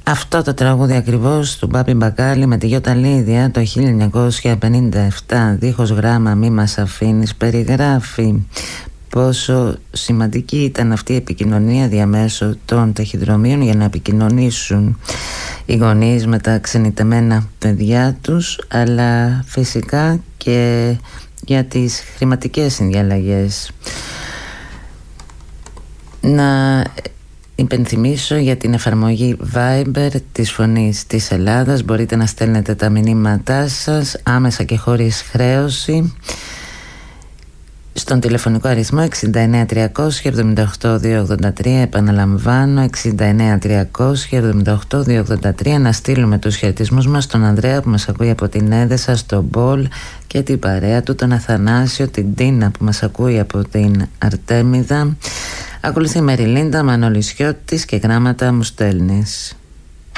Αυτό το τραγούδι ακριβώς του Μπάμπη Μπακάλι με τη Γιώτα Λίδια το 1957, δίχως γράμμα μη μας αφήνεις, περιγράφει πόσο σημαντική ήταν αυτή η επικοινωνία διαμέσου των ταχυδρομείων για να επικοινωνήσουν οι γονείς με τα ξενιτεμένα παιδιά τους, αλλά φυσικά και για τις χρηματικές συνδιαλλαγές. Να υπενθυμίσω για την εφαρμογή Viber της Φωνής της Ελλάδας. Μπορείτε να στέλνετε τα μηνύματά σας άμεσα και χωρίς χρέωση στον τηλεφωνικό αριθμό 69300 επαναλαμβάνω 69300 να στείλουμε τους χαιρετισμούς μας στον Ανδρέα που μας ακούει από την Έδεσα, στον Πολ και την παρέα του, τον Αθανάσιο, την Τίνα που μας ακούει από την Αρτέμιδα. Ακολουθεί η Μεριλίντα Μανολισιώτης και γράμματα μου στέλνεις.